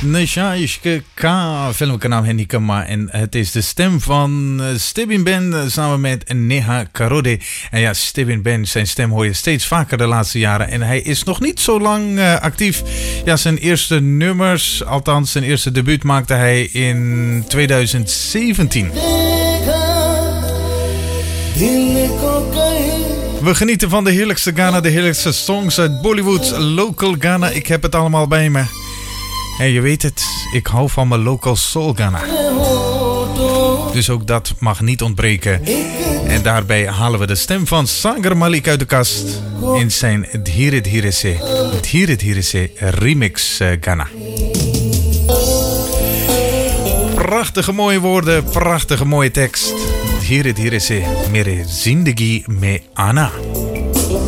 Nisha Ishke Ka, filmkanaal Henny Kama. En het is de stem van Stebin Ben samen met Neha Karode. En ja, Stebin Ben, zijn stem hoor je steeds vaker de laatste jaren. En hij is nog niet zo lang actief. Ja, zijn eerste nummers, althans zijn eerste debuut maakte hij in 2017. We genieten van de heerlijkste Ghana, de heerlijkste songs uit Bollywood, local Ghana. Ik heb het allemaal bij me. En je weet het, ik hou van mijn local soul Ghana. Dus ook dat mag niet ontbreken. En daarbij halen we de stem van Sagar Malik uit de kast in zijn Dhire Dhire Se remix Ghana. Prachtige mooie woorden, prachtige mooie tekst. Dhire Dhire Se mere zindagi mein aana.